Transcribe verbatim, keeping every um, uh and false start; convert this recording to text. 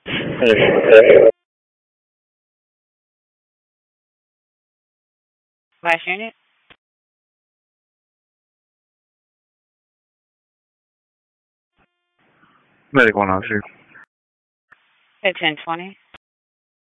Last unit? Medic one oh two. At ten twenty.